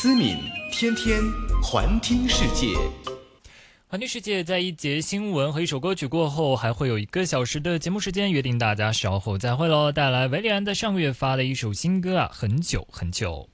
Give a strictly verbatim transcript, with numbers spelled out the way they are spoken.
思敏，天天环听世界。 环听世界在一节新闻和一首歌曲过后，还会有一个小时的节目时间，约定大家稍后再会喽。带来维里安在上个月发了一首新歌啊，很久很久。